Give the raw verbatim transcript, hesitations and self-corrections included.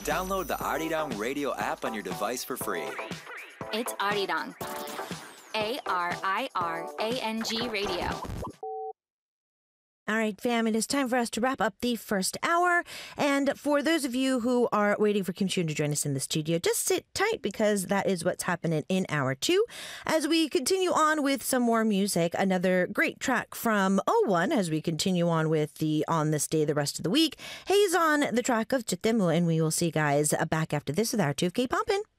Download the Arirang Radio app on your device for free. It's Arirang. A R I R A N G Radio. All right, fam, it is time for us to wrap up the first hour. And for those of you who are waiting for Kim Chiu to join us in the studio, just sit tight because that is what's happening in hour two. As we continue on with some more music, another great track from oh one as we continue on with the On This Day the rest of the week. He's on the track of Chitemu, and we will see you guys back after this with hour two of K-Poppin'.